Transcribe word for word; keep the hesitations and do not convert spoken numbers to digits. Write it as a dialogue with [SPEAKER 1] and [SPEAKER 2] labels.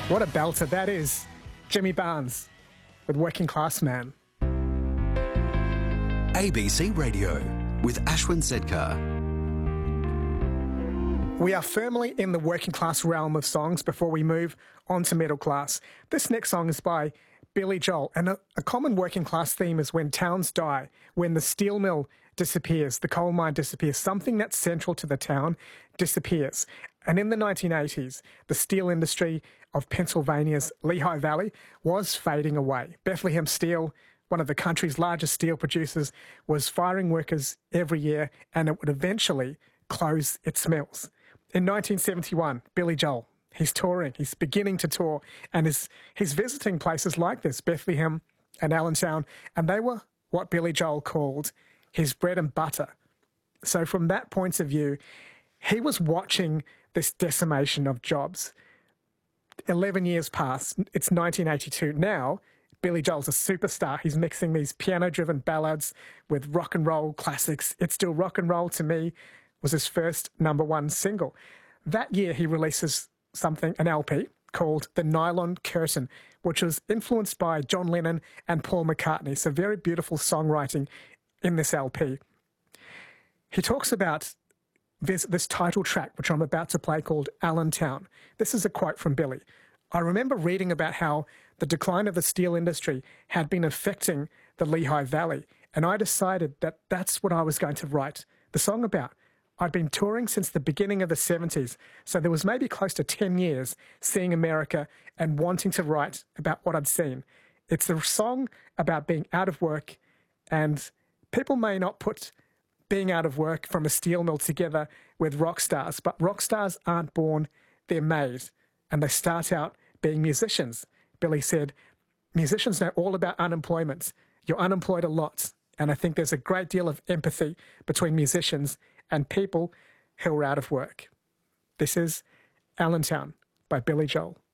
[SPEAKER 1] What a belter that is. Jimmy Barnes with Working Class Man.
[SPEAKER 2] A B C Radio with Ashwin Sedkar.
[SPEAKER 1] We are firmly in the working class realm of songs before we move on to middle class. This next song is by Billy Joel, and a, a common working class theme is when towns die, when the steel mill disappears, the coal mine disappears, something that's central to the town disappears. And in the nineteen eighties, the steel industry of Pennsylvania's Lehigh Valley was fading away. Bethlehem Steel, one of the country's largest steel producers, was firing workers every year, and it would eventually close its mills. In nineteen seventy-one, Billy Joel, he's touring, he's beginning to tour, and he's, he's visiting places like this, Bethlehem and Allentown, and they were what Billy Joel called his bread and butter. So from that point of view, he was watching this decimation of jobs. Eleven years past, it's nineteen eighty-two. Now, Billy Joel's a superstar. He's mixing these piano-driven ballads with rock and roll classics. It's Still Rock and Roll to Me was his first number one single. That year, he releases something, an L P, called The Nylon Curtain, which was influenced by John Lennon and Paul McCartney. So very beautiful songwriting in this L P. He talks about this, this title track, which I'm about to play, called Allentown. This is a quote from Billy. I remember reading about how the decline of the steel industry had been affecting the Lehigh Valley, and I decided that that's what I was going to write the song about. I'd been touring since the beginning of the seventies, so there was maybe close to ten years seeing America and wanting to write about what I'd seen. It's a song about being out of work, and people may not put being out of work from a steel mill together with rock stars, but rock stars aren't born, they're made, and they start out being musicians. Billy said, musicians know all about unemployment. You're unemployed a lot, and I think there's a great deal of empathy between musicians and people who are out of work. This is Allentown by Billy Joel.